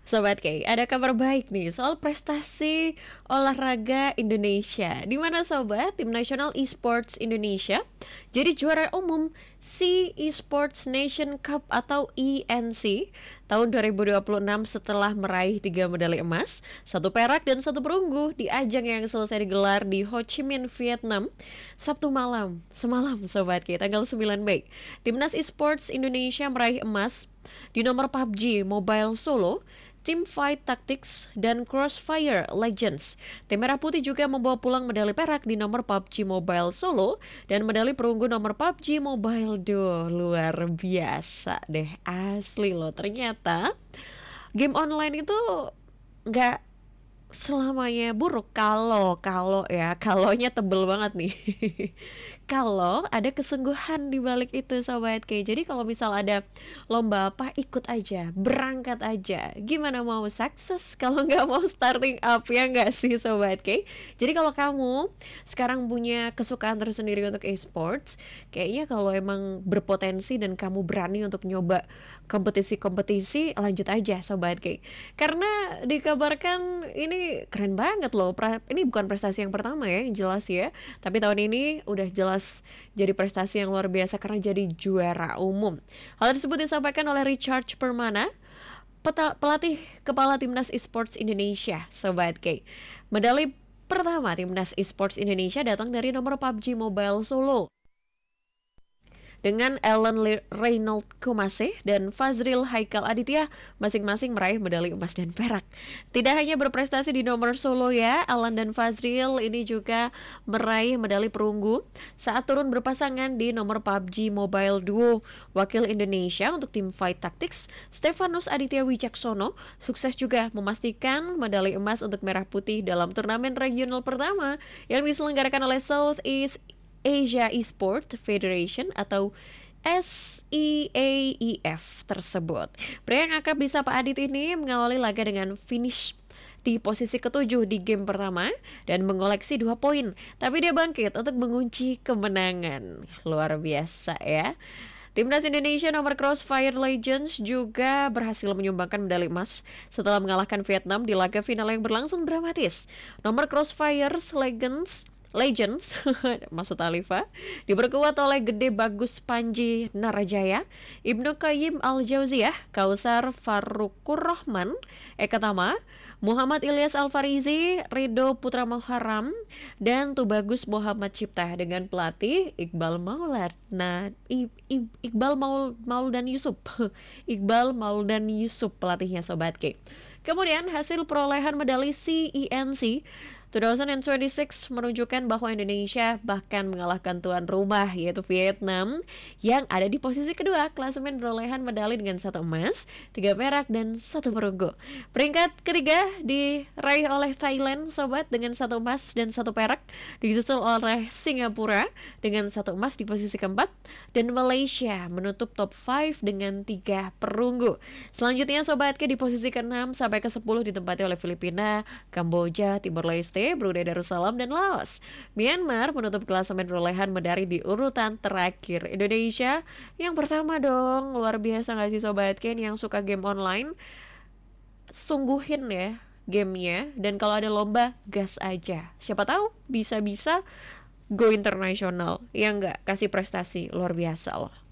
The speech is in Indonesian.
Sobat K, ada kabar baik nih soal prestasi olahraga Indonesia. Di mana sobat, Tim Nasional Esports Indonesia jadi juara umum SEA Esports Nation Cup atau ENC tahun 2026 setelah meraih 3 medali emas, 1 perak dan 1 perunggu di ajang yang selesai digelar di Ho Chi Minh, Vietnam, Sabtu malam. Semalam Sobat K, tanggal 9 Mei. Timnas Esports Indonesia meraih emas di nomor PUBG Mobile Solo, Teamfight Tactics, dan Crossfire Legends. Tim Merah Putih juga membawa pulang medali perak di nomor PUBG Mobile Solo dan medali perunggu nomor PUBG Mobile Duo. Luar biasa deh, asli loh. Ternyata game online itu nggak selamanya buruk. Kalonya tebel banget nih. Kalau ada kesungguhan di balik itu Sobat K. Jadi kalau misal ada lomba apa, ikut aja, berangkat aja. Gimana mau sukses kalau nggak mau starting up, ya nggak sih Sobat K? Jadi kalau kamu sekarang punya kesukaan tersendiri untuk esports, kayaknya kalau emang berpotensi dan kamu berani untuk nyoba kompetisi-kompetisi, lanjut aja Sobat K. Karena dikabarkan ini keren banget loh. Ini bukan prestasi yang pertama ya, yang jelas ya. Tapi tahun ini udah jelas jadi prestasi yang luar biasa karena jadi juara umum. Hal tersebut disampaikan oleh Richard Permana, pelatih kepala Timnas Esports Indonesia, Sobat K. Medali pertama Timnas Esports Indonesia datang dari nomor PUBG Mobile Solo, dengan Alan Reynolds Kumase dan Fazril Haikal Aditya masing-masing meraih medali emas dan perak. Tidak hanya berprestasi di nomor solo ya, Alan dan Fazril ini juga meraih medali perunggu saat turun berpasangan di nomor PUBG Mobile Duo. Wakil Indonesia untuk tim Fight Tactics, Stefanus Aditya Wicaksono, sukses juga memastikan medali emas untuk Merah Putih dalam turnamen regional pertama yang diselenggarakan oleh Southeast Asia Esport Federation atau SEAEF tersebut. Pria yang akrab disapa Adit ini mengawali laga dengan finish di posisi ke-7 di game pertama dan mengoleksi 2 poin. Tapi dia bangkit untuk mengunci kemenangan. Luar biasa ya. Timnas Indonesia nomor Crossfire Legends juga berhasil menyumbangkan medali emas setelah mengalahkan Vietnam di laga final yang berlangsung dramatis. Nomor Crossfire Legends maksud Alifa diperkuat oleh Gede Bagus Panji Narajaya, Ibnu Qayyim Al-Jauziyah, Kausar Farukur Rahman, Eka Tama, Muhammad Ilyas Al-Farizi, Ridho Putra Muharram, dan Tubagus Muhammad Cipta dengan pelatih Iqbal Mauldan Yusuf. Iqbal Mauldan Yusuf pelatihnya Sobat K. Kemudian hasil perolehan medali CENC 2026 menunjukkan bahwa Indonesia bahkan mengalahkan tuan rumah yaitu Vietnam yang ada di posisi kedua klasemen perolehan medali dengan 1 emas, 3 perak dan 1 perunggu. Peringkat ketiga diraih oleh Thailand Sobat dengan 1 emas dan 1 perak, disusul oleh Singapura dengan 1 emas di posisi keempat, dan Malaysia menutup top 5 dengan 3 perunggu. Selanjutnya Sobat K di posisi ke-6 sampai ke-10 ditempati oleh Filipina, Kamboja, Timor Leste, Brunei Darussalam, dan Laos. Myanmar menutup klasemen perolehan medali di urutan terakhir. Indonesia yang pertama dong. Luar biasa gak sih Sobat Ken yang suka game online? Sungguhin ya gamenya, dan kalau ada lomba gas aja. Siapa tahu bisa-bisa go internasional. Ya nggak, kasih prestasi luar biasa loh.